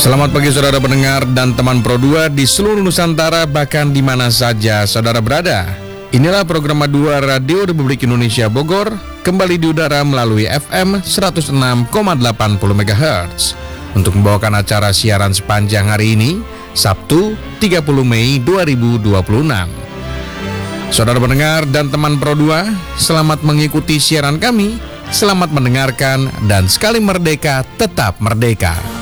Selamat pagi saudara pendengar dan teman Pro 2 di seluruh Nusantara, bahkan di mana saja saudara berada. Inilah program A2 Radio Republik Indonesia Bogor, kembali di udara melalui FM 106,80 MHz. Untuk membawakan acara siaran sepanjang hari ini, Sabtu 30 Mei 2026. Saudara pendengar dan teman Pro 2, selamat mengikuti siaran kami, selamat mendengarkan, dan sekali merdeka, tetap merdeka.